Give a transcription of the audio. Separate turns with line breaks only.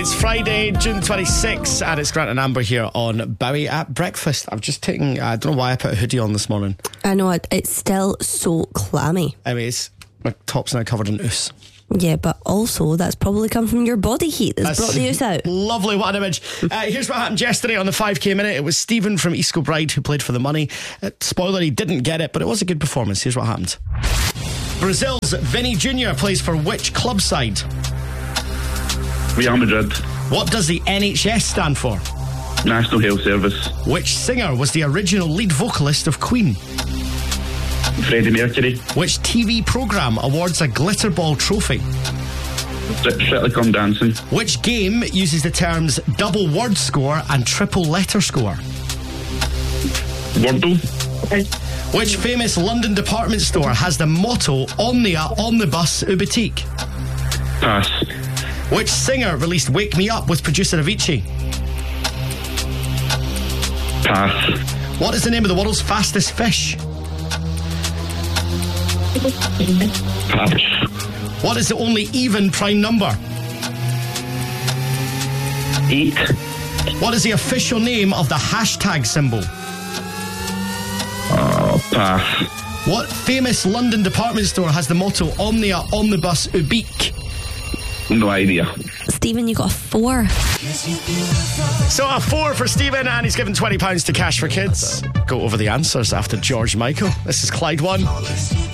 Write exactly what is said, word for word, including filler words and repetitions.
It's Friday, June twenty-sixth, and it's Grant and Amber here on Bowie at Breakfast. I've just taken, I don't know why I put a hoodie on this morning.
I know, it's still so clammy.
I mean, it's, my top's now covered in ooze.
Yeah, but also that's probably come from your body heat that's, that's brought the ooze out.
Lovely, what an image. Uh, here's what happened yesterday on the five K Minute. It was Stephen from East Kilbride who played for the money. Uh, spoiler, he didn't get it, but it was a good performance. Here's what happened. Brazil's Vinny Junior plays for which club side?
Real Madrid.
What does the N H S stand for?
National Health Service.
Which singer was the original lead vocalist of Queen?
Freddie Mercury.
Which T V programme awards a Glitterball trophy?
Strictly Come Dancing.
Which game uses the terms double word score and triple letter score?
Wordle.
Which famous London department store has the motto Omnia Omnibus Boutique?
Pass.
Which singer released Wake Me Up with producer Avicii?
Pass.
What is the name of the world's fastest fish?
Pass.
What is the only even prime number?
Eight.
What is the official name of the hashtag symbol?
Oh, pass.
What famous London department store has the motto Omnia Omnibus Boutique?
No idea.
Stephen, you got a four.
So a four for Stephen, and he's given twenty pounds to Cash for Kids. Go over the answers after George Michael. This is Clyde One.